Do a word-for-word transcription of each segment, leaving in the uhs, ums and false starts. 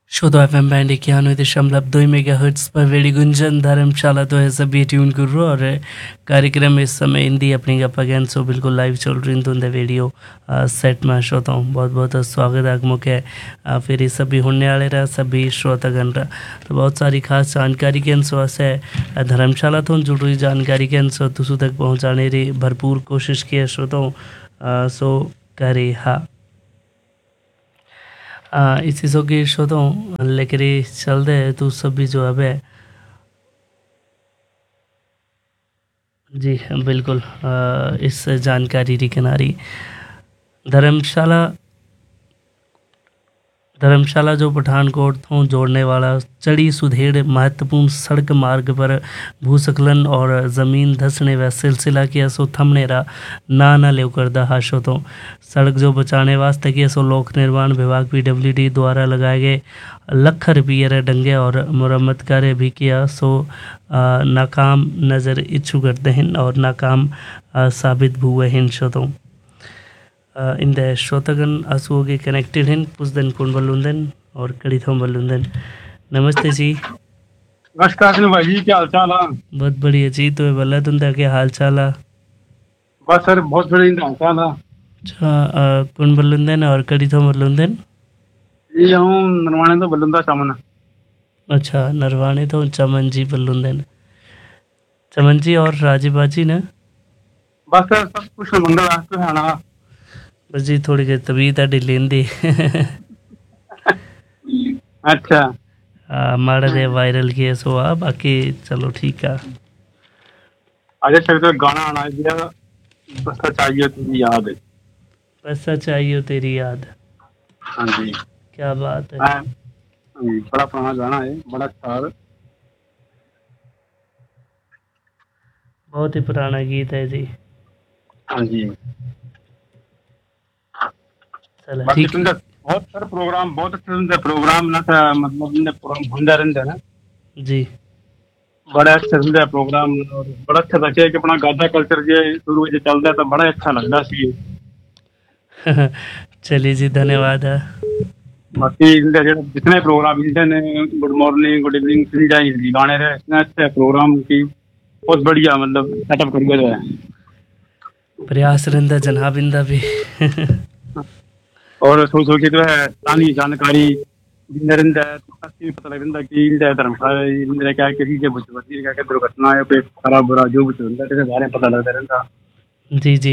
Shodo F M band इक्यानवे दशमलव दो मेगा हर्ट्स पर वेड़ी गुंजन धर्मशाला तो है सभी ट्यून कर रो और कार्यक्रम इस समय हिंदी अपनी गप अगेन सो बिल्कुल लाइव चल रही तुम वीडियो सेट में श्रोता हूँ बहुत बहुत स्वागत है आगमों के फिर ये सभी होने वाले रहा सभी श्रोतागण रहा तो बहुत सारी खास जानकारी के अनुसार से धर्मशाला तो जुड़ रही जानकारी के अनुसार तुसु तक पहुँचाने की भरपूर कोशिश की है श्रोता हूँ सो करे हाँ आ, इसी सो की शो तो लेकर चल दे तो सभी जो है जी बिल्कुल आ, इस जानकारी की किनारी धर्मशाला धर्मशाला जो पठानकोट को जोड़ने वाला चढ़ी सुधेड़ महत्वपूर्ण सड़क मार्ग पर भूस्खलन और ज़मीन धंसने व सिलसिला किया सो थमने रहा ना ना लेव करदा हाशो तो सड़क जो बचाने वास्ते किया सो लोक निर्माण विभाग पीडब्ल्यूडी द्वारा लगाए गए लख रुपये डंगे और मुरम्मत कार्य भी किया सो नाकाम नज़र इच्छू करते हैं और नाकाम साबित हुए हैं शो तो इन द श्रोतागण आसुओगे कनेक्टेड हैं पुष्दन कौन बलुंदन और कड़ी थों बलुंदन नमस्ते जी नमस्कार भाई जी क्या हाल चाल है बहुत बढ़िया जी तो बल्ला तुम क्या हाल चाल है बस सर बहुत बढ़िया हाल चाल है अच्छा कौन बलुंदन और कड़ी थों बलुंदन ये हूँ नरवाने तो बलुंदा चमन अच्छा नरवाने तो चमन जी बलुंदन चमन जी और राजीबाजी ना बस सर सब कुछ मंगल रास्ते है ना बस जी थोड़ी के तबीयत है लेंदी अच्छा माड़ा दे वायरल किए सो आ बाकी चलो ठीक है अजय सर तो गाना आना दिया बस चाहिए तेरी याद बस चाहिए तेरी याद हाँ जी क्या बात है बड़ा पुराना गाना है बड़ा अच्छा बहुत ही पुराना गीत है जी हाँ जी ठीक बहुत सारे प्रोग्राम बहुत अच्छे प्रोग्राम ना मतलब होंगे रहते हैं जी बड़ा अच्छा होंगे प्रोग्राम और बड़ा अच्छा लगे कि अपना गादा कल्चर जो शुरू से चलता है तो बड़ा अच्छा लगता सी चलिए जी धन्यवाद है बाकी जितने प्रोग्राम इनके ने गुड मॉर्निंग गुड इवनिंग सुन जाए हिंदी गाने रहे इतने अच्छे प्रोग्राम की बहुत बढ़िया मतलब सेटअप करके जो है प्रयास रहता जनाब इंदा भी और सो सो के जो है पुरानी जानकारी रहता है पता लग रहा कि धर्मशाला क्या किसी के बुझी क्या क्या दुर्घटना है पे खराब बुरा जो कुछ होता है बारे पता लगता रहता जी जी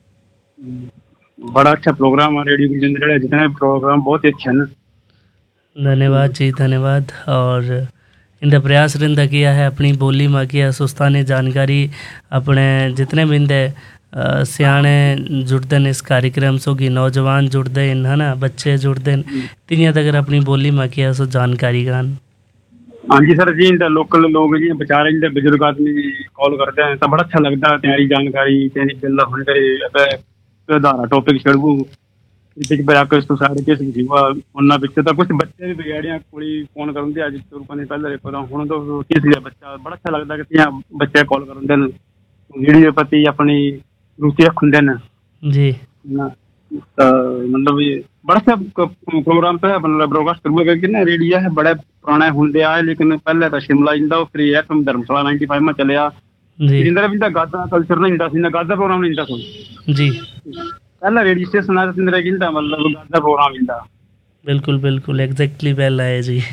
बड़ा अच्छा प्रोग्राम है रेडियो विजन जितने प्रोग्राम बहुत ही अच्छे हैं धन्यवाद जी धन्यवाद और इंदा प्रयास रंदा किया है अपनी बोली में किया सुस्ताने जानकारी अपने जितने भी इंदे सियाने जुड़ते हैं इस कार्यक्रम सो कि नौजवान जुड़ते हैं है ना बच्चे जुड़ते हैं तिनिया तक अपनी बोली में किया सो जानकारी गान हाँ जी सर जी इंदा लोकल लोग जी बेचारे इंदे बुजुर्ग आदमी कॉल करते हैं तो बड़ा अच्छा लगता है तेरी जानकारी तेरी बिल्ला होने करे धारा टॉपिक छड़बू बिच बजा के सुसाइड केस जीवा उन्ना पिछे तो कुछ बच्चे भी बिगड़िया कुड़ी फोन करन दे आज तुरपने पहले पता हुन तो किस लिया बच्चा बड़ा अच्छा लगता है कि बच्चे कॉल करन दे वीडियो प्रति अपनी रुचि रखते हैं जी मतलब ये बड़ा सा प्रोग्राम पे मतलब ब्रॉडकास्ट करूँगा कि ना रेडियो है बड़े पुराने होंगे आए लेकिन पहले तो शिमला इंदा फ्री है तुम धर्मशाला नाइन्टी फाइव में चले आ इंदा भी गादा कल्चर नहीं इंदा सी गादा प्रोग्राम नहीं इंदा सुन जी पहला रेडियो स्टेशन आ इंदा इंदा मतलब गादा प्रोग्राम इंदा बिल्कुल बिल्कुल एग्जैक्टली पहला है जी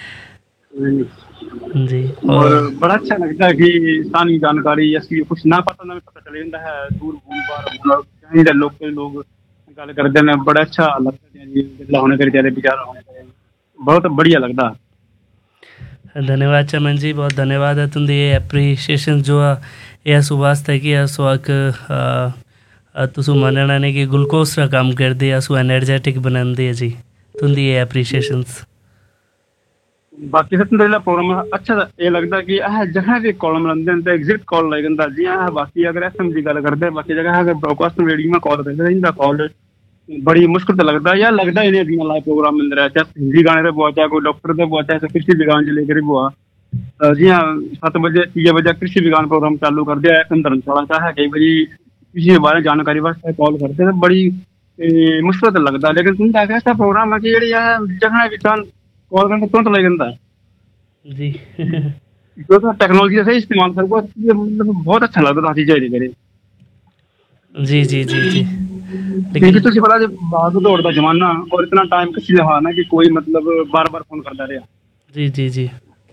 जी और बड़ा अच्छा लगता है कि स्थानीय जानकारी ऐसी कुछ ना पता ना पता चले जाता है दूर भूल बार कहीं लोकल लोग गल करते हैं बड़ा अच्छा लगता है जी जिला होने कर तेरे विचार होने बहुत बढ़िया लगता धन्यवाद चमन जी बहुत धन्यवाद है तुम ये एप्रीशिएशन जो है सुवास्ते की सुक तुसु मनना ने कि ग्लूकोज का काम कर दिया सु एनर्जेटिक बना दिया जी तुम ये एप्रीशिएशंस बाकी सब तो प्रोग्राम अच्छा ये लगता कि यह जगह भी कॉलम रखते हैं तो एग्जिट कॉल लग जाता जी हाँ बाकी अगर एफ एम की गल करते हैं बाकी जगह अगर ब्रॉडकास्ट रेडियो में कॉल करते हैं इनका कॉल बड़ी मुश्किल तो लगता है या लगता ही नहीं लाइव प्रोग्राम मिल रहा है चाहे हिंदी गाने से बुआ चाहे कोई डॉक्टर से बुआ चाहे कृषि विज्ञान से लेकर बुआ जी हाँ सात बजे छह बजे कृषि विज्ञान प्रोग्राम चालू कर दिया एफ एम धर्मशाला का है कई बजी कृषि के बारे में जानकारी वास्ते कॉल करते हैं बड़ी मुश्किल तो लगता है लेकिन तुम ऐसा प्रोग्राम है कि जगह भी कॉल करके तुरंत लग जाता है। जी जो तो टेक्नोलॉजी का सही इस्तेमाल कर वो ये मतलब बहुत अच्छा लगता था चीज़ें करे। जी जी जी जी क्योंकि लेकिन तुझे पता जब भाग दौड़ का जमाना और इतना टाइम किसी ने हारना कि कोई मतलब बार बार फोन करता रहा। जी जी जी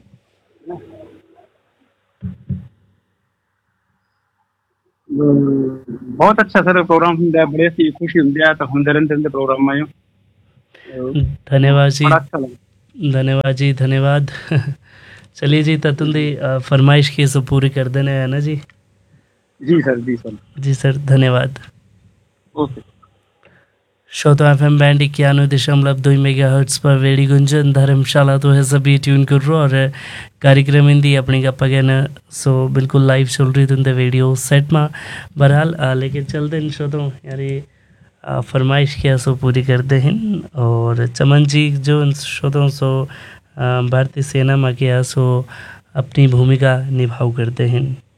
बहुत अच्छा सर प्रोग्राम होंगे बड़े सी खुशी होंगी है तो होंगे रहते रहते प्रोग्राम में धन्यवाद जी बड़ा अच्छा लगा। धन्यवाद जी धन्यवाद चलिए जी ततुंदी फरमाइश की सो पूरी कर देने है ना जी। जी सर जी सर जी सर धन्यवाद। ओके। श्रोता एफ एम बैंड इक्यानवे दशमलव दो मेगा हर्ट्स पर वेड़ी गुंजन धर्मशाला तो है सभी ट्यून कर रो और कार्यक्रम हिंदी अपनी गप्पा कहना सो बिल्कुल लाइव चल रही तुंदे वीडियो सेट में बहरहाल लेके चलते हैं श्रोतों यार ये फरमाइश किया सो पूरी करते हैं और चमन जी जो श्रोतों सो भारतीय सेना में किया सो अपनी भूमिका निभाव करते हैं।